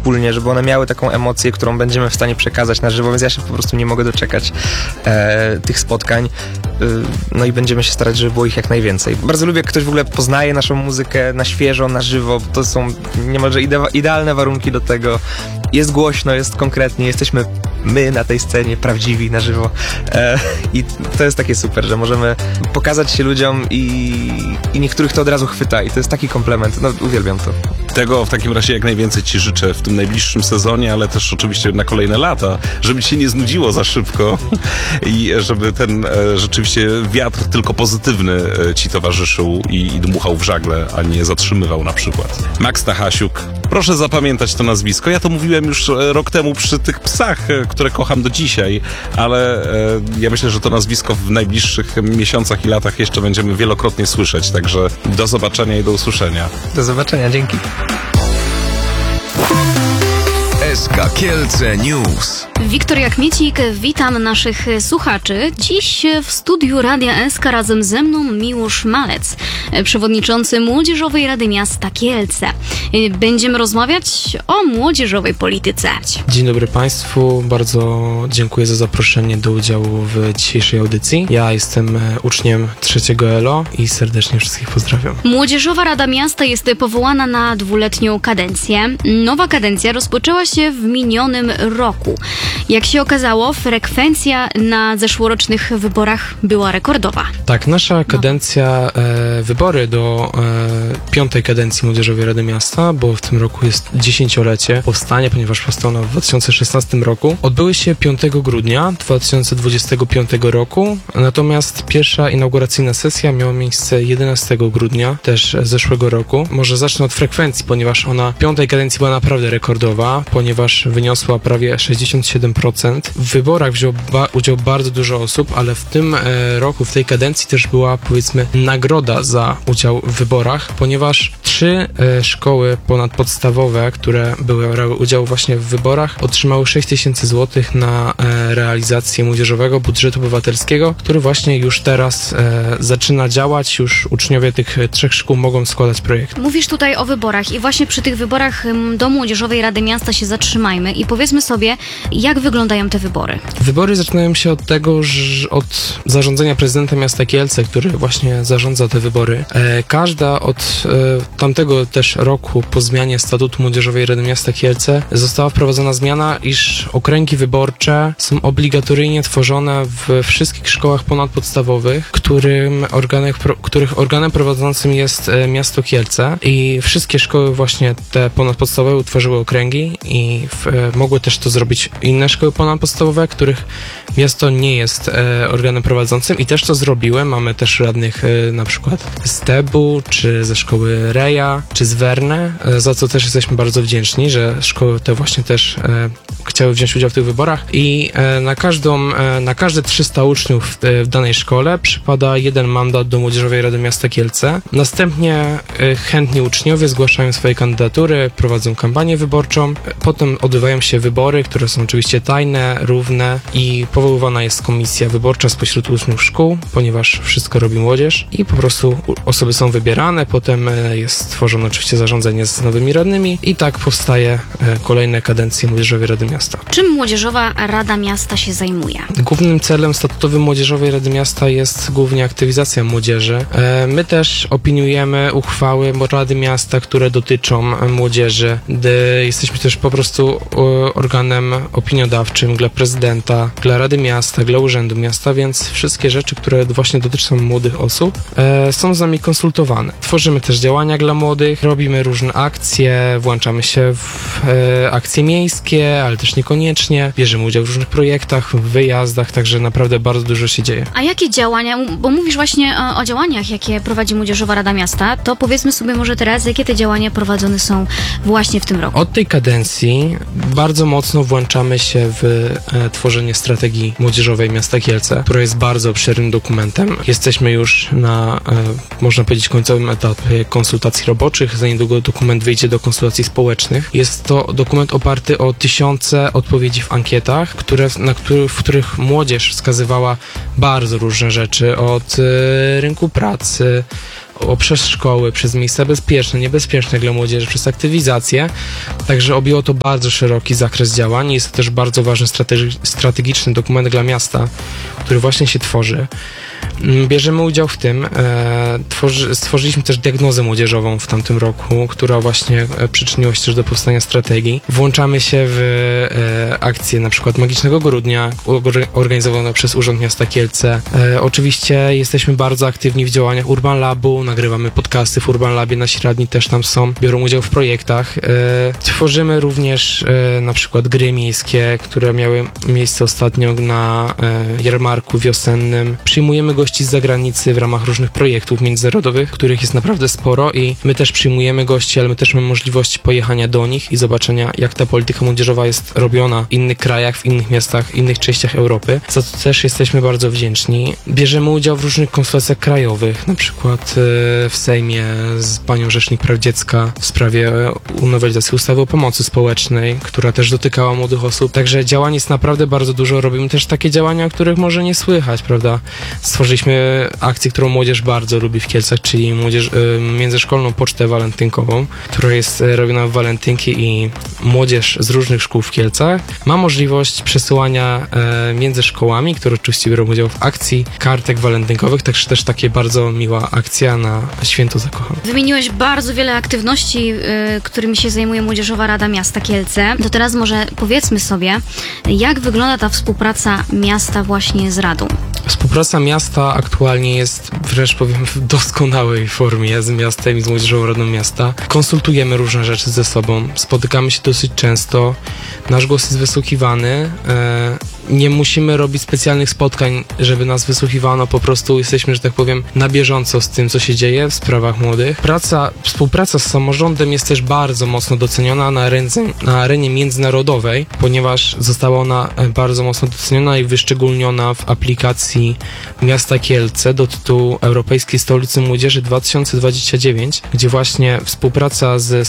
wspólnie, żeby one miały taką emocję, którą będziemy w stanie przekazać na żywo, więc ja się po prostu nie mogę doczekać tych spotkań. No i będziemy się starać, żeby było ich jak najwięcej. Bardzo lubię, jak ktoś w ogóle poznaje naszą muzykę na świeżo, na żywo. To są niemalże idealne warunki do tego. Jest głośno, jest konkretnie, jesteśmy my na tej scenie, prawdziwi, na żywo. I to jest takie super, że możemy pokazać się ludziom i niektórych to od razu chwyta i to jest taki komplement. No, uwielbiam to. Tego w takim razie jak najwięcej ci życzę w tym najbliższym sezonie, ale też oczywiście na kolejne lata, żeby ci się nie znudziło za szybko i żeby ten rzeczywiście wiatr tylko pozytywny ci towarzyszył i dmuchał w żagle, a nie zatrzymywał na przykład. Max Stachasiuk, proszę zapamiętać to nazwisko. Ja to mówiłem już rok temu przy tych psach, które kocham do dzisiaj, ale ja myślę, że to nazwisko w najbliższych miesiącach i latach jeszcze będziemy wielokrotnie słyszeć, także do zobaczenia i do usłyszenia. Do zobaczenia, dzięki. SK Kielce News. Wiktoria Kmiecik, witam naszych słuchaczy. Dziś w studiu Radia SK razem ze mną Miłosz Malec, przewodniczący Młodzieżowej Rady Miasta Kielce. Będziemy rozmawiać o młodzieżowej polityce. Dzień dobry Państwu, bardzo dziękuję za zaproszenie do udziału w dzisiejszej audycji. Ja jestem uczniem 3 ELO i serdecznie wszystkich pozdrawiam. Młodzieżowa Rada Miasta jest powołana na 2-letnią kadencję. Nowa kadencja rozpoczęła się w minionym roku. Jak się okazało, frekwencja na zeszłorocznych wyborach była rekordowa. Tak, nasza kadencja, wybory do 5. kadencji Młodzieżowej Rady Miasta, bo w tym roku jest 10-lecie powstania, ponieważ powstano w 2016 roku, odbyły się 5 grudnia 2025 roku, natomiast pierwsza inauguracyjna sesja miała miejsce 11 grudnia też zeszłego roku. Może zacznę od frekwencji, ponieważ ona w 5. kadencji była naprawdę rekordowa, ponieważ wyniosła prawie 67%. W wyborach wziął udział bardzo dużo osób, ale w tym roku, w tej kadencji też była, powiedzmy, nagroda za udział w wyborach, ponieważ 3 szkoły ponadpodstawowe, które brały udział właśnie w wyborach, otrzymały 6 000 złotych na realizację młodzieżowego budżetu obywatelskiego, który właśnie już teraz zaczyna działać. Już uczniowie tych 3 szkół mogą składać projekt. Mówisz tutaj o wyborach i właśnie przy tych wyborach do Młodzieżowej Rady Miasta się zatrzymajmy i powiedzmy sobie, jak wyglądają te wybory. Wybory zaczynają się od tego, że od zarządzenia prezydenta miasta Kielce, który właśnie zarządza te wybory. Każda od tamtego też roku po zmianie statutu Młodzieżowej Rady Miasta Kielce została wprowadzona zmiana, iż okręgi wyborcze są obligatoryjnie tworzone w wszystkich szkołach ponadpodstawowych, których organem prowadzącym jest miasto Kielce i wszystkie szkoły właśnie te ponadpodstawowe utworzyły okręgi i mogły też to zrobić inne szkoły ponadpodstawowe, których miasto nie jest organem prowadzącym i też to zrobiły. Mamy też radnych na przykład z TEB-u, czy ze szkoły Reja, czy z Werne, za co też jesteśmy bardzo wdzięczni, że szkoły te właśnie też chciały wziąć udział w tych wyborach i na każde 300 uczniów w danej szkole przypada 1 mandat do Młodzieżowej Rady Miasta Kielce. Następnie chętni uczniowie zgłaszają swoje kandydatury, prowadzą kampanię wyborczą, potem odbywają się wybory, które są oczywiście tajne, równe i powoływana jest komisja wyborcza spośród uczniów szkół, ponieważ wszystko robi młodzież i po prostu osoby są wybierane, potem jest stworzone oczywiście zarządzenie z nowymi radnymi i tak powstaje kolejne kadencje Młodzieżowej Rady Miasta. Czym Młodzieżowa Rada Miasta się zajmuje? Głównym celem statutowym Młodzieżowej Rady Miasta jest głównie aktywizacja młodzieży. My też opiniujemy uchwały Rady Miasta, które dotyczą młodzieży. Jesteśmy też po prostu organem opiniodawczym dla prezydenta, dla Rady Miasta, dla Urzędu Miasta, więc wszystkie rzeczy, które właśnie dotyczą młodych osób, są z nami konsultowane. Tworzymy też działania dla młodych, robimy różne akcje, włączamy się w akcje miejskie, ale też niekoniecznie. Bierzemy udział w różnych projektach, w wyjazdach, także naprawdę bardzo dużo się dzieje. A jakie działania, bo mówisz właśnie o działaniach, jakie prowadzi Młodzieżowa Rada Miasta, to powiedzmy sobie może teraz, jakie te działania prowadzone są właśnie w tym roku? Od tej kadencji bardzo mocno włączamy się w tworzenie strategii młodzieżowej miasta Kielce, która jest bardzo obszernym dokumentem. Jesteśmy już na, można powiedzieć, końcowym etapie konsultacji roboczych. Za niedługo dokument wyjdzie do konsultacji społecznych. Jest to dokument oparty o 1000 odpowiedzi w ankietach, w których młodzież wskazywała bardzo różne rzeczy, od rynku pracy, przez szkoły, przez miejsca bezpieczne, niebezpieczne dla młodzieży, przez aktywizację. Także objęło to bardzo szeroki zakres działań. Jest to też bardzo ważny strategiczny dokument dla miasta, który właśnie się tworzy. Bierzemy udział w tym. Stworzyliśmy też diagnozę młodzieżową w tamtym roku, która właśnie przyczyniła się też do powstania strategii. Włączamy się w akcje na przykład Magicznego Grudnia, organizowane przez Urząd Miasta Kielce. Oczywiście jesteśmy bardzo aktywni w działaniach Urban Labu, nagrywamy podcasty w Urban Labie, nasi radni też tam są, biorą udział w projektach. Tworzymy również na przykład gry miejskie, które miały miejsce ostatnio na jarmarku wiosennym. Przyjmujemy gości z zagranicy w ramach różnych projektów międzynarodowych, których jest naprawdę sporo i my też przyjmujemy gości, ale my też mamy możliwość pojechania do nich i zobaczenia, jak ta polityka młodzieżowa jest robiona w innych krajach, w innych miastach, w innych częściach Europy. Za to też jesteśmy bardzo wdzięczni. Bierzemy udział w różnych konsultacjach krajowych, na przykład w Sejmie z panią Rzecznik Praw Dziecka w sprawie nowelizacji ustawy o pomocy społecznej, która też dotykała młodych osób. Także działań jest naprawdę bardzo dużo. Robimy też takie działania, o których może nie słychać, prawda? Stworzyliśmy akcję, którą młodzież bardzo lubi w Kielcach, czyli międzyszkolną pocztę walentynkową, która jest robiona w walentynki i młodzież z różnych szkół w Kielcach ma możliwość przesyłania między szkołami, które oczywiście biorą udział w akcji kartek walentynkowych, także też takie bardzo miła akcja na Święto Zakochanych. Wymieniłeś bardzo wiele aktywności, którymi się zajmuje Młodzieżowa Rada Miasta Kielce. To teraz może powiedzmy sobie, jak wygląda ta współpraca miasta właśnie z Radą? Współpraca miasta aktualnie jest, wręcz powiem, w doskonałej formie z miastem i z Młodzieżową Radą Miasta. Konsultujemy różne rzeczy ze sobą, spotykamy się dosyć często, nasz głos jest wysłuchiwany. Nie musimy robić specjalnych spotkań, żeby nas wysłuchiwano, po prostu jesteśmy, że tak powiem, na bieżąco z tym, co się dzieje w sprawach młodych. Współpraca z samorządem jest też bardzo mocno doceniona na arenie międzynarodowej, ponieważ została ona bardzo mocno doceniona i wyszczególniona w aplikacji Miasta Kielce do tytułu Europejskiej Stolicy Młodzieży 2029, gdzie właśnie współpraca z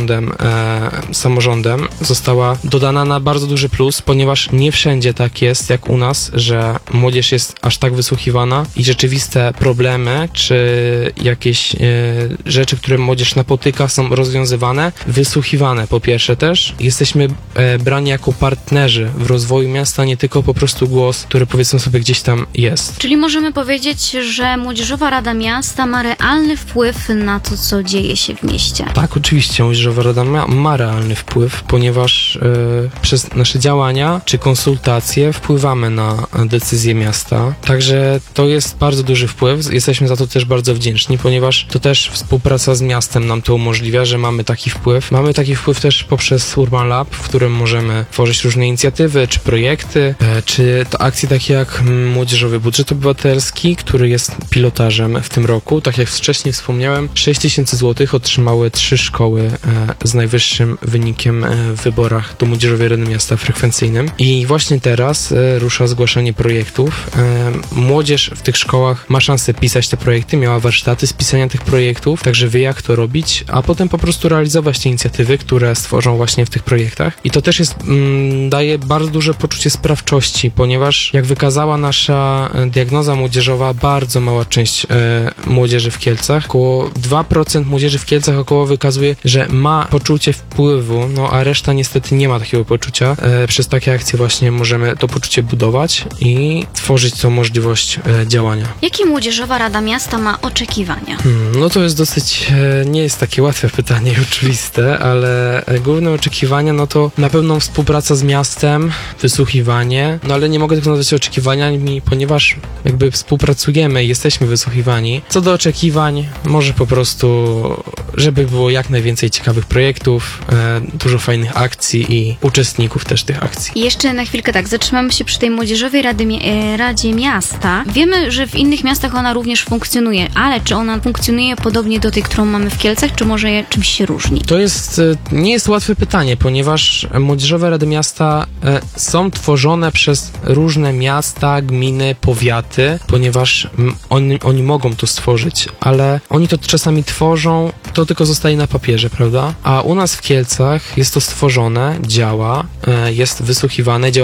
samorządem została dodana na bardzo duży plus, ponieważ nie wszędzie tak jest jak u nas, że młodzież jest aż tak wysłuchiwana i rzeczywiste problemy czy jakieś rzeczy, które młodzież napotyka, są rozwiązywane, wysłuchiwane. Po pierwsze też jesteśmy brani jako partnerzy w rozwoju miasta, nie tylko po prostu głos, który powiedzmy sobie gdzieś tam jest. Czyli możemy powiedzieć, że Młodzieżowa Rada Miasta ma realny wpływ na to, co dzieje się w mieście. Tak, oczywiście Młodzieżowa Rada ma realny wpływ, ponieważ przez nasze działania czy konsultacje wpływamy na decyzje miasta. Także to jest bardzo duży wpływ. Jesteśmy za to też bardzo wdzięczni, ponieważ to też współpraca z miastem nam to umożliwia, że mamy taki wpływ. Mamy taki wpływ też poprzez Urban Lab, w którym możemy tworzyć różne inicjatywy, czy projekty, czy to akcje takie jak Młodzieżowy Budżet Obywatelski, który jest pilotażem w tym roku. Tak jak wcześniej wspomniałem, 6000 zł otrzymały 3 szkoły z najwyższym wynikiem w wyborach do Młodzieżowej Rady Miasta frekwencyjnym. I właśnie teraz rusza zgłaszanie projektów. Młodzież w tych szkołach ma szansę pisać te projekty, miała warsztaty z pisania tych projektów, także wie jak to robić, a potem po prostu realizować te inicjatywy, które stworzą właśnie w tych projektach. I to też jest, daje bardzo duże poczucie sprawczości, ponieważ jak wykazała nasza diagnoza młodzieżowa, bardzo mała część młodzieży w Kielcach, około 2% młodzieży w Kielcach około wykazuje, że ma poczucie wpływu, no a reszta niestety nie ma takiego poczucia. Przez takie akcje właśnie możemy to poczucie budować i tworzyć tą możliwość działania. Jakie Młodzieżowa Rada Miasta ma oczekiwania? No to jest dosyć, nie jest takie łatwe pytanie, oczywiste, ale główne oczekiwania, no to na pewno współpraca z miastem, wysłuchiwanie, no ale nie mogę tego nazwać oczekiwaniami, ponieważ jakby współpracujemy i jesteśmy wysłuchiwani. Co do oczekiwań, może po prostu, żeby było jak najwięcej ciekawych projektów, dużo fajnych akcji i uczestników też tych akcji. I jeszcze na chwilkę tak, zatrzymamy się przy tej Młodzieżowej Radzie Miasta. Wiemy, że w innych miastach ona również funkcjonuje, ale czy ona funkcjonuje podobnie do tej, którą mamy w Kielcach, czy może czymś się różni? To nie jest łatwe pytanie, ponieważ Młodzieżowe Rady Miasta są tworzone przez różne miasta, gminy, powiaty, ponieważ oni mogą to stworzyć, ale oni to czasami tworzą, to tylko zostaje na papierze, prawda? A u nas w Kielcach jest to stworzone, działa, jest wysłuchiwane, działa bardzo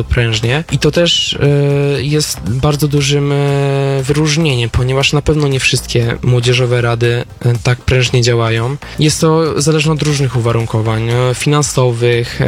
prężnie i to też jest bardzo dużym wyróżnieniem, ponieważ na pewno nie wszystkie młodzieżowe rady tak prężnie działają. Jest to zależne od różnych uwarunkowań finansowych,